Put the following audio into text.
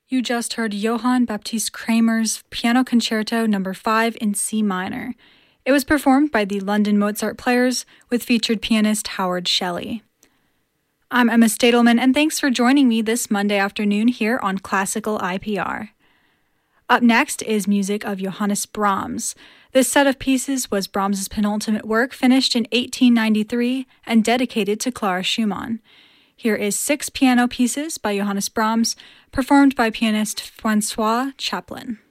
You just heard Johann Baptist Kramer's Piano Concerto No. 5 in C minor. It was performed by the London Mozart Players with featured pianist Howard Shelley. I'm Emma Stadelman, and thanks for joining me this Monday afternoon here on Classical IPR. Up next is music of Johannes Brahms. This set of pieces was Brahms's penultimate work, finished in 1893 and dedicated to Clara Schumann. Here is 6 piano pieces by Johannes Brahms, performed by pianist Francois Chaplin.